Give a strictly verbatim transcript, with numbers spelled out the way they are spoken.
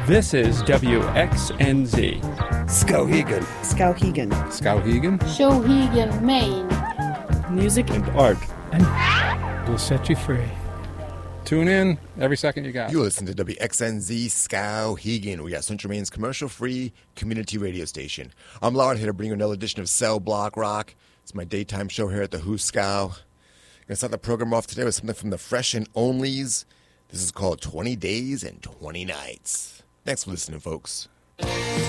This is W X N Z. Skowhegan. Skowhegan. Skowhegan. Skowhegan, Maine. Music and art. And will set you free. Tune in every second you got. You listen to W X N Z Skowhegan. We got Central Maine's commercial-free community radio station. I'm Lard here to bring you another edition of Cell Block Rock. It's my daytime show here at the Who Skow. I'm going to start the program off today with something from the Fresh and Onlys. This is called twenty days and twenty nights. Thanks for listening, folks.